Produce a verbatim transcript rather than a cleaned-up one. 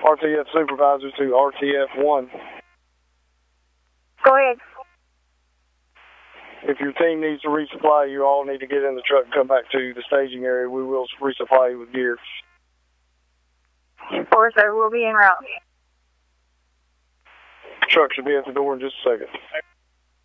R T F supervisor to R T F one. Go ahead. If your team needs to resupply, you all need to get in the truck and come back to the staging area. We will resupply you with gear. Four, sir. We'll be en route. Truck should be at the door in just a second.